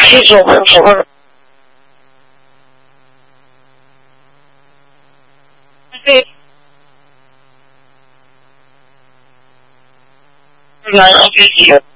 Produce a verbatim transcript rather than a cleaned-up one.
一种很符合。对。然后自己